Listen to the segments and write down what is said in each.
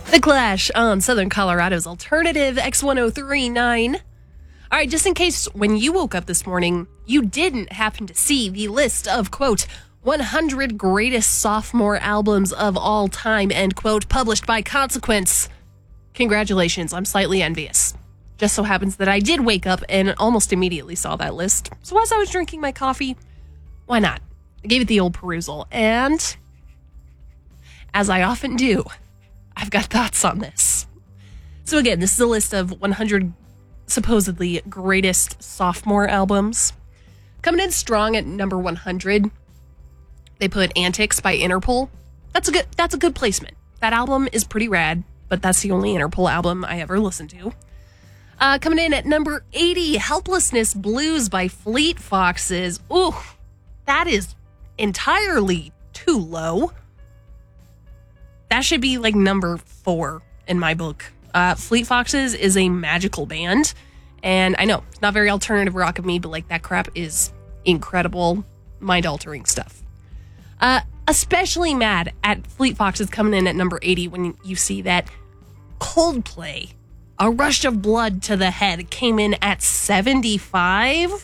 The Clash on Southern Colorado's Alternative X1039. All right, just in case when you woke up this morning, you didn't happen to see the list of, quote, 100 greatest sophomore albums of all time, end quote, published by Consequence. Congratulations, I'm slightly envious. Just so happens that I did wake up and almost immediately saw that list. So as I was drinking my coffee, why not? I gave it the old perusal, and as I often do, I've got thoughts on this. So again, this is a list of 100 supposedly greatest sophomore albums. Coming in strong at number 100, they put Antics by Interpol. That's a good placement. That album is pretty rad, but that's the only Interpol album I ever listened to. Coming in at number 80, Helplessness Blues by Fleet Foxes. Ooh, that is entirely too low. That should be like number 4 in my book. Fleet Foxes is a magical band. And I know, it's not very alternative rock of me, but like that crap is incredible, mind-altering stuff. Especially mad at Fleet Foxes coming in at number 80 when you see that Coldplay, A Rush of Blood to the Head, came in at 75.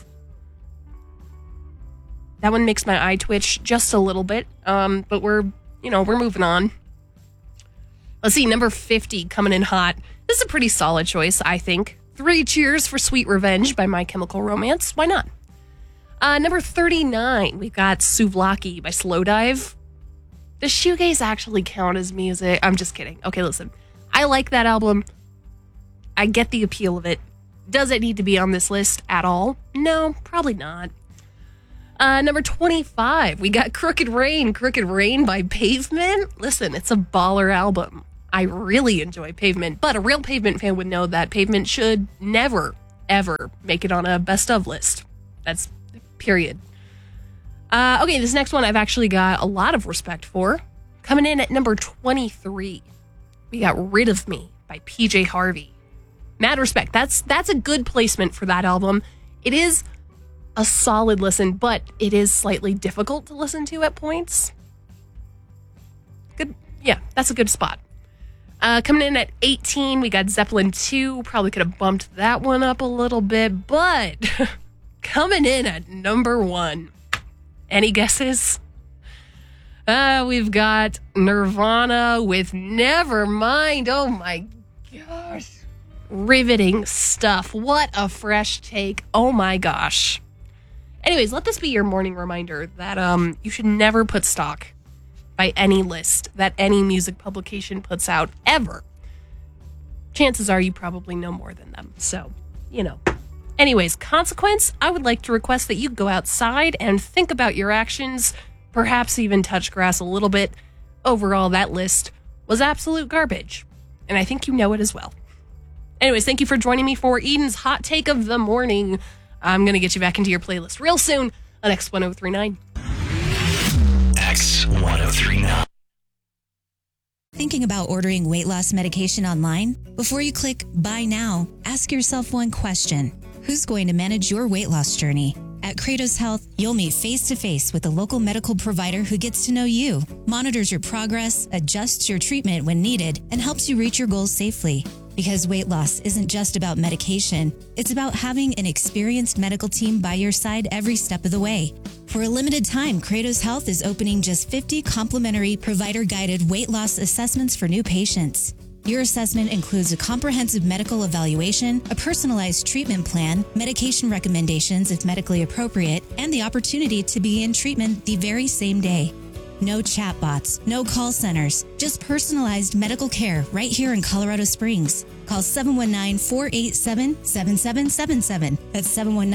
That one makes my eye twitch just a little bit. But we're moving on. Let's see, number 50 coming in hot. This is a pretty solid choice, I think. 3 Cheers for Sweet Revenge by My Chemical Romance. Why not? Number 39, we've got Souvlaki by Slowdive. Does shoegaze actually count as music? I'm just kidding. Okay, listen. I like that album. I get the appeal of it. Does it need to be on this list at all? No, probably not. Number 25, we got Crooked Rain by Pavement. Listen, it's a baller album. I really enjoy Pavement, but a real Pavement fan would know that Pavement should never, ever make it on a best of list. That's period. Okay, this next one I've actually got a lot of respect for. Coming in at number 23, we got Rid of Me by PJ Harvey. Mad respect. That's a good placement for that album. It is a solid listen, but it is slightly difficult to listen to at points. Good. Yeah, that's a good spot. Coming in at 18, we got Zeppelin 2. Probably could have bumped that one up a little bit, but coming in at number 1. Any guesses? We've got Nirvana with Nevermind. Oh my gosh. Riveting stuff. What a fresh take. Oh my gosh. Anyways, let this be your morning reminder that you should never put stock by any list that any music publication puts out ever. Chances are you probably know more than them. So, Anyways, Consequence, I would like to request that you go outside and think about your actions, perhaps even touch grass a little bit. Overall, that list was absolute garbage. And I think you know it as well. Anyways, thank you for joining me for Eden's Hot Take of the Morning. I'm going to get you back into your playlist real soon on X1039. X1039. Thinking about ordering weight loss medication online? Before you click Buy Now, ask yourself one question. Who's going to manage your weight loss journey? At Kratos Health, you'll meet face-to-face with a local medical provider who gets to know you, monitors your progress, adjusts your treatment when needed, and helps you reach your goals safely. Because weight loss isn't just about medication, it's about having an experienced medical team by your side every step of the way. For a limited time, Kratos Health is opening just 50 complimentary provider-guided weight loss assessments for new patients. Your assessment includes a comprehensive medical evaluation, a personalized treatment plan, medication recommendations if medically appropriate, and the opportunity to begin treatment the very same day. No chatbots, no call centers, just personalized medical care right here in Colorado Springs. Call 719-487-7777. That's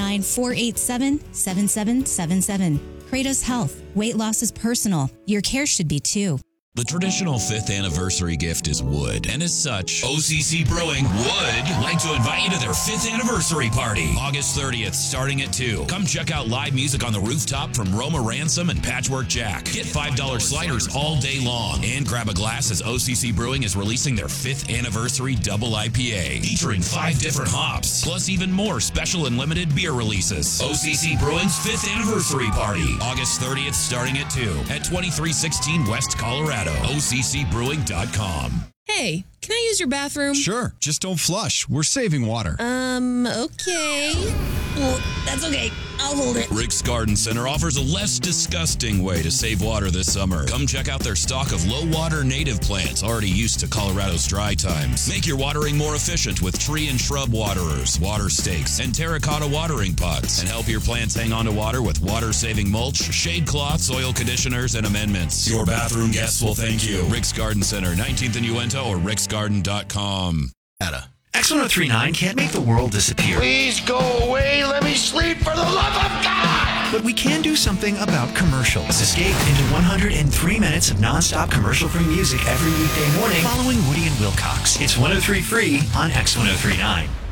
719-487-7777. Kratos Health. Weight loss is personal. Your care should be too. The traditional 5th anniversary gift is wood, and as such, OCC Brewing would like to invite you to their 5th anniversary party, August 30th, starting at 2. Come check out live music on the rooftop from Roma Ransom and Patchwork Jack. Get $5 sliders all day long, and grab a glass as OCC Brewing is releasing their 5th anniversary double IPA, featuring 5 different hops, plus even more special and limited beer releases. OCC Brewing's 5th anniversary party, August 30th, starting at 2, at 2316 West Colorado. OCCbrewing.com. Hey, can I use your bathroom? Sure, just don't flush. We're saving water. Okay. Well, that's okay. I'll hold it. Rick's Garden Center offers a less disgusting way to save water this summer. Come check out their stock of low-water native plants already used to Colorado's dry times. Make your watering more efficient with tree and shrub waterers, water stakes, and terracotta watering pots. And help your plants hang on to water with water-saving mulch, shade cloths, oil conditioners, and amendments. Your bathroom guests will thank you. Rick's Garden Center, 19th and Uinta, or ricksgarden.com. X1039 can't make the world disappear. Please go away. Let me sleep for the love of God. But we can do something about commercials. Escape into 103 minutes of nonstop commercial-free music every weekday morning following Woody and Wilcox. It's 103 free on X1039.